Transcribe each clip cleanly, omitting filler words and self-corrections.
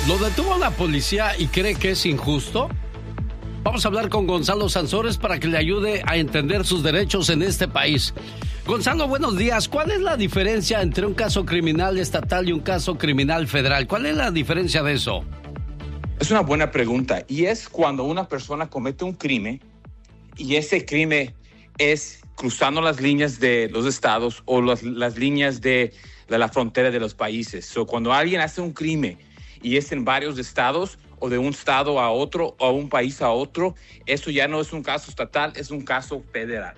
¿Lo detuvo la policía y cree que es injusto? Vamos a hablar con Gonzalo Sansores para que le ayude a entender sus derechos en este país. Gonzalo, buenos días. ¿Cuál es la diferencia entre un caso criminal estatal y un caso criminal federal? ¿Cuál es la diferencia de eso? Es una buena pregunta. Y es cuando una persona comete un crimen y ese crimen es cruzando las líneas de los estados o las líneas de la frontera de los países. So, cuando alguien hace un crimen y es en varios estados o de un estado a otro o un país a otro, eso ya no es un caso estatal, es un caso federal.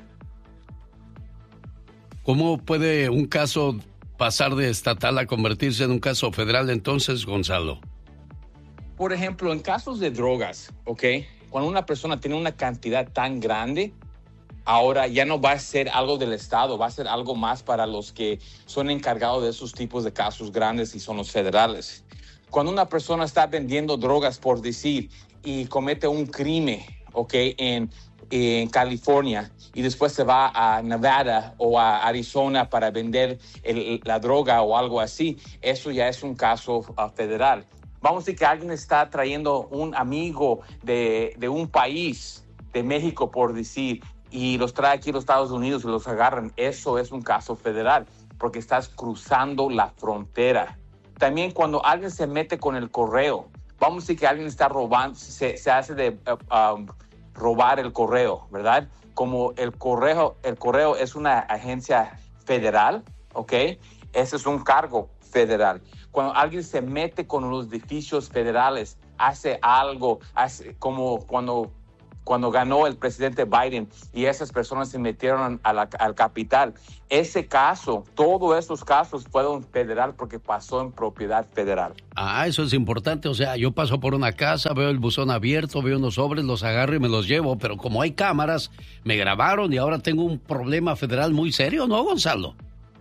¿Cómo puede un caso pasar de estatal a convertirse en un caso federal entonces, Gonzalo? Por ejemplo, en casos de drogas, ¿ok? Cuando una persona tiene una cantidad tan grande, ahora ya no va a ser algo del Estado, va a ser algo más para los que son encargados de esos tipos de casos grandes y son los federales. Cuando una persona está vendiendo drogas, por decir, y comete un crimen, ¿ok? En California y después se va a Nevada o a Arizona para vender la droga o algo así, eso ya es un caso federal. Vamos a decir que alguien está trayendo un amigo de un país, de México, por decir, y los trae aquí a los Estados Unidos y los agarran. Eso es un caso federal porque estás cruzando la frontera. También cuando alguien se mete con el correo, vamos a decir que alguien está robando, se hace de robar el correo, ¿verdad? Como el correo es una agencia federal, ¿ok? Ese es un cargo federal. Cuando alguien se mete con los edificios federales, hace algo, como cuando ganó el presidente Biden y esas personas se metieron al capital. Ese caso, todos esos casos fueron federal porque pasó en propiedad federal. Ah, eso es importante. O sea, yo paso por una casa, veo el buzón abierto, veo unos sobres, los agarro y me los llevo. Pero como hay cámaras, me grabaron y ahora tengo un problema federal muy serio, ¿no, Gonzalo?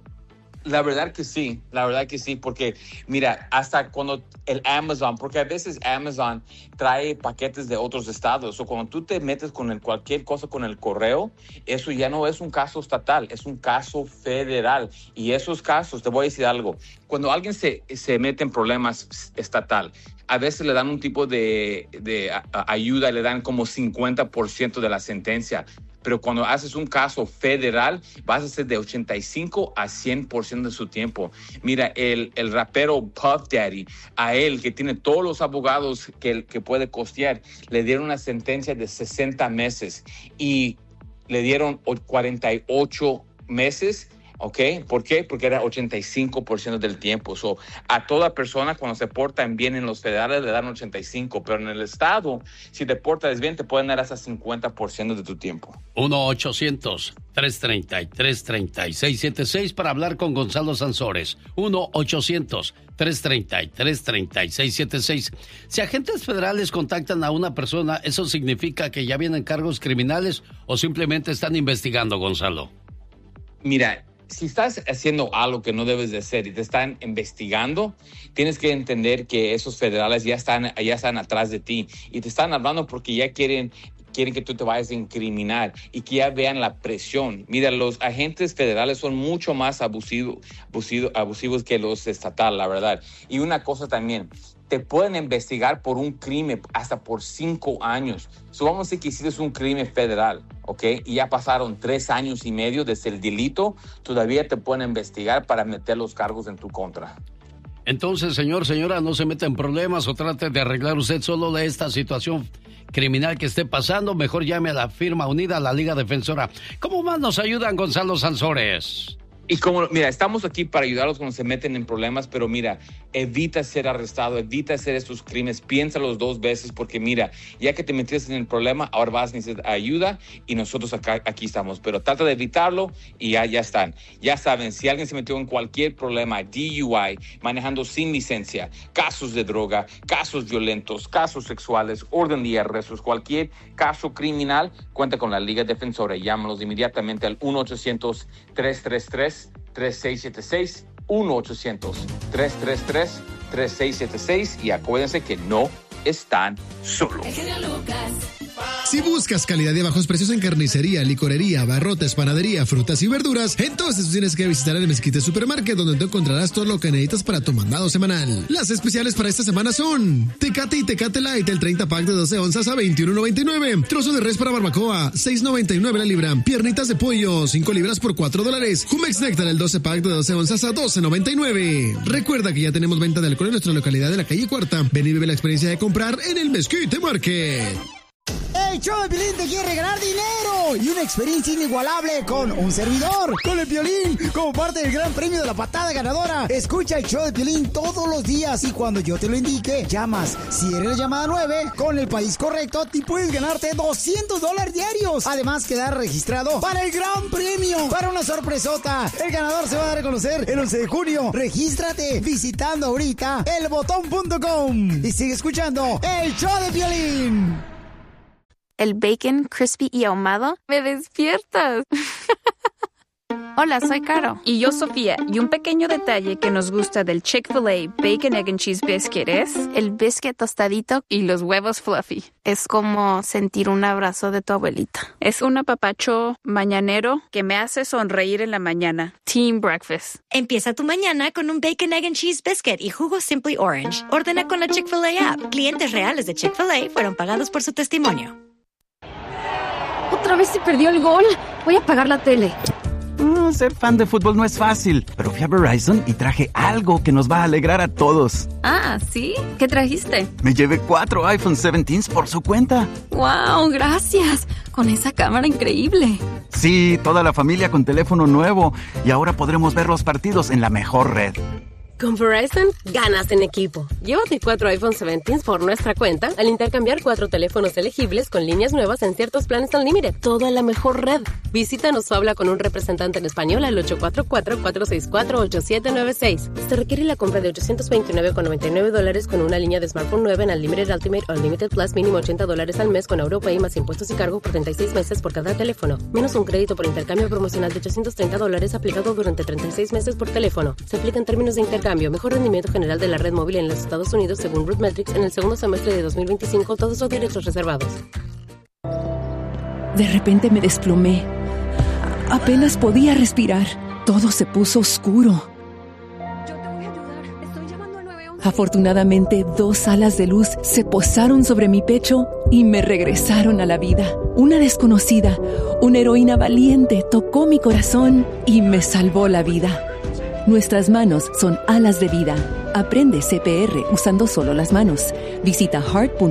La verdad que sí, porque mira, hasta cuando el Amazon, porque a veces Amazon trae paquetes de otros estados, o cuando tú te metes con cualquier cosa con el correo, eso ya no es un caso estatal, es un caso federal. Y esos casos, te voy a decir algo, cuando alguien se mete en problemas estatal, a veces le dan un tipo de ayuda, le dan como 50% de la sentencia. Pero cuando haces un caso federal, vas a ser de 85 a 100% de su tiempo. Mira, el rapero Puff Daddy, a él, que tiene todos los abogados que puede costear, le dieron una sentencia de 60 meses y le dieron 48 meses. ¿Ok? ¿Por qué? Porque era 85% del tiempo. So, a toda persona cuando se portan bien en los federales le dan 85%, pero en el estado, si te portas bien, te pueden dar hasta 50% de tu tiempo. 1-800-333-3676 para hablar con Gonzalo Sansores. 1-800-333-3676. Si agentes federales contactan a una persona, ¿eso significa que ya vienen cargos criminales o simplemente están investigando, Gonzalo? Mira, si estás haciendo algo que no debes de hacer y te están investigando, tienes que entender que esos federales ya están atrás de ti y te están hablando porque ya quieren que tú te vayas a incriminar y que ya vean la presión. Mira, los agentes federales son mucho más abusivos que los estatales, la verdad. Y una cosa también, te pueden investigar por un crimen hasta por 5 años. Vamos a decir que hiciste un crimen federal, ¿ok? Y ya pasaron 3 años y medio desde el delito, todavía te pueden investigar para meter los cargos en tu contra. Entonces, señora, no se meta en problemas o trate de arreglar usted solo de esta situación criminal que esté pasando. Mejor llame a la firma unida, a la Liga Defensora. ¿Cómo más nos ayudan, Gonzalo Sansores? Y mira, estamos aquí para ayudarlos cuando se meten en problemas, pero mira, evita ser arrestado, evita hacer estos crímenes, piénsalos 2 veces, porque mira, ya que te metiste en el problema, ahora vas a necesitar ayuda y nosotros aquí estamos. Pero trata de evitarlo y ya están. Ya saben, si alguien se metió en cualquier problema, DUI, manejando sin licencia, casos de droga, casos violentos, casos sexuales, orden de arrestos, cualquier caso criminal, cuenta con la Liga Defensora. Llámanos inmediatamente al 1-800-333-3676, 1-800-333-3676 y acuérdense que no están solos. Si buscas calidad y bajos precios en carnicería, licorería, abarrotes, panadería, frutas y verduras, entonces tú tienes que visitar el Mezquite Supermarket, donde tú encontrarás todo lo que necesitas para tu mandado semanal. Las especiales para esta semana son Tecate y Tecate Light, el 30 pack de 12 onzas a $21.99. Trozo de res para barbacoa, $6.99 la libra. Piernitas de pollo, 5 libras por $4. Jumex Nectar, el 12 pack de 12 onzas a $12.99. Recuerda que ya tenemos venta de alcohol en nuestra localidad de la calle Cuarta. Ven y vive la experiencia de comprar en el Mezquite Market. El show de Piolín te quiere regalar dinero y una experiencia inigualable con un servidor, con el Piolín, como parte del gran premio de la patada ganadora. Escucha el show de Piolín todos los días y cuando yo te lo indique, llamas. Si eres la llamada 9, con el país correcto, te puedes ganarte $200 diarios. Además, quedar registrado para el gran premio, para una sorpresota. El ganador se va a dar a conocer el 11 de junio. Regístrate visitando ahorita elbotón.com y sigue escuchando el show de Piolín. El bacon crispy y ahumado, me despiertas. Hola, soy Caro. Y yo, Sofía. Y un pequeño detalle que nos gusta del Chick-fil-A Bacon, Egg and Cheese Biscuit es el biscuit tostadito y los huevos fluffy. Es como sentir un abrazo de tu abuelita. Es un apapacho mañanero que me hace sonreír en la mañana. Team Breakfast. Empieza tu mañana con un Bacon, Egg and Cheese Biscuit y jugo Simply Orange. Ordena con la Chick-fil-A app. Clientes reales de Chick-fil-A fueron pagados por su testimonio. Otra vez se perdió el gol. Voy a apagar la tele. Ser fan de fútbol no es fácil, pero fui a Verizon y traje algo que nos va a alegrar a todos. Ah, ¿sí? ¿Qué trajiste? Me llevé 4 iPhone 17s por su cuenta. ¡Wow! Gracias. Con esa cámara increíble. Sí, toda la familia con teléfono nuevo. Y ahora podremos ver los partidos en la mejor red. Con Verizon, ganas en equipo. Llévate 4 iPhone 17 por nuestra cuenta al intercambiar 4 teléfonos elegibles con líneas nuevas en ciertos planes Unlimited. Todo en la mejor red. Visítanos o habla con un representante en español al 844-464-8796. Se requiere la compra de $829.99 con una línea de smartphone nueva en Unlimited Ultimate o Unlimited Plus, mínimo $80 al mes con AuroPay más impuestos y cargo por 36 meses por cada teléfono. Menos un crédito por intercambio promocional de $830 aplicado durante 36 meses por teléfono. Se aplica en términos de intercambio. Mejor rendimiento general de la red móvil en los Estados Unidos según RootMetrics en el segundo semestre de 2025. Todos los derechos reservados. De repente me desplomé. Apenas podía respirar. Todo se puso oscuro. Yo te voy a ayudar. Estoy llamando al 911. Afortunadamente, 2 alas de luz se posaron sobre mi pecho y me regresaron a la vida. Una desconocida, una heroína valiente, tocó mi corazón y me salvó la vida. Nuestras manos son alas de vida. Aprende CPR usando solo las manos. Visita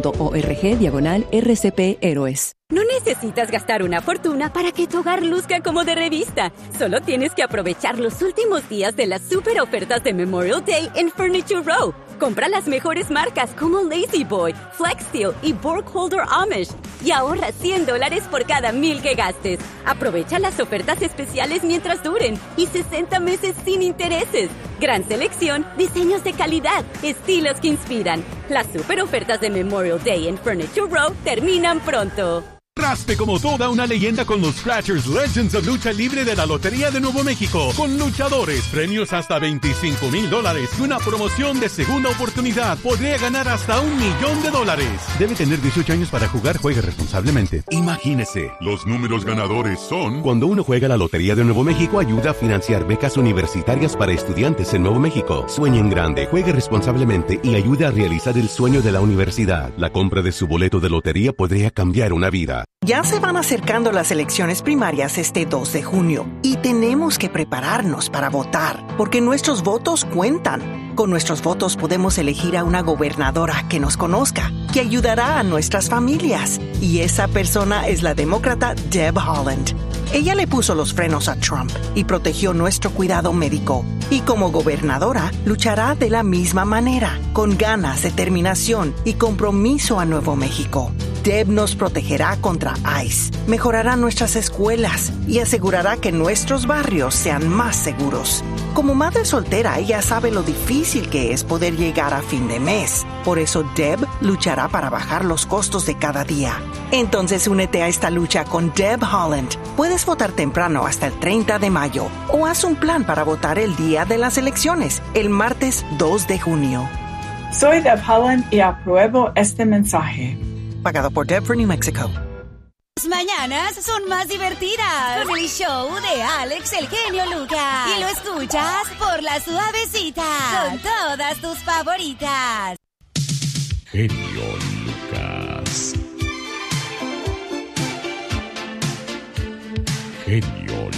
heart.org/RCP Héroes. No necesitas gastar una fortuna para que tu hogar luzca como de revista. Solo tienes que aprovechar los últimos días de las super ofertas de Memorial Day en Furniture Row. Compra las mejores marcas como Lazy Boy, Flexsteel y Burkholder Amish y ahorra $100 por cada 1,000 que gastes. Aprovecha las ofertas especiales mientras duren y 60 meses sin intereses. Gran selección, diseños de calidad, estilos que inspiran. Las super ofertas de Memorial Day en Furniture Row terminan pronto. Raspe como toda una leyenda con los Scratchers Legends of Lucha Libre de la Lotería de Nuevo México. Con luchadores, premios hasta $25,000 y una promoción de segunda oportunidad. Podría ganar hasta $1 millón. Debe tener 18 años para jugar. Juegue responsablemente. Imagínese, los números ganadores son... Cuando uno juega la Lotería de Nuevo México, ayuda a financiar becas universitarias para estudiantes en Nuevo México. Sueñe en grande, juegue responsablemente y ayude a realizar el sueño de la universidad. La compra de su boleto de lotería podría cambiar una vida. Ya se van acercando las elecciones primarias este 2 de junio y tenemos que prepararnos para votar, porque nuestros votos cuentan. Con nuestros votos podemos elegir a una gobernadora que nos conozca, que ayudará a nuestras familias. Y esa persona es la demócrata Deb Haaland. Ella le puso los frenos a Trump y protegió nuestro cuidado médico. Y como gobernadora, luchará de la misma manera, con ganas, determinación y compromiso a Nuevo México. Deb nos protegerá contra ICE, mejorará nuestras escuelas y asegurará que nuestros barrios sean más seguros. Como madre soltera, ella sabe lo difícil que es poder llegar a fin de mes. Por eso Deb luchará para bajar los costos de cada día. Entonces únete a esta lucha con Deb Haaland. Puedes votar temprano hasta el 30 de mayo o haz un plan para votar el día de las elecciones, el martes 2 de junio. Soy Deb Haaland y apruebo este mensaje. Pagado por Deb for New Mexico. Las mañanas son más divertidas con el show de Alex el genio Lucas. Y lo escuchas por La Suavecita con todas tus favoritas. Genio Lucas. Genio